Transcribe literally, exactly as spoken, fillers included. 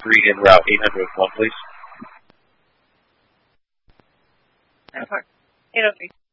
three en route eight hundred one, please. eight oh three.